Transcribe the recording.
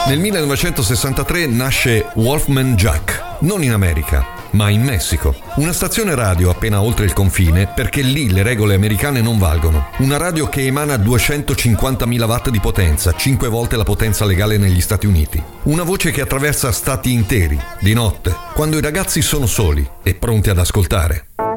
Nel 1963 nasce Wolfman Jack, non in America, ma in Messico. Una stazione radio appena oltre il confine, perché lì le regole americane non valgono. Una radio che emana 250.000 watt di potenza, 5 volte la potenza legale negli Stati Uniti. Una voce che attraversa stati interi, di notte, quando i ragazzi sono soli e pronti ad ascoltare.